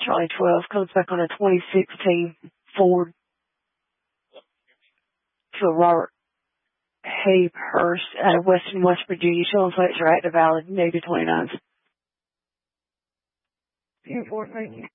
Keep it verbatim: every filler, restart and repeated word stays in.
Charlie twelve, comes back on a twenty sixteen Ford to Robert Hayhurst out of Weston, West Virginia. Showing plates are active, valid, negative twenty-nines. ten four, thank you.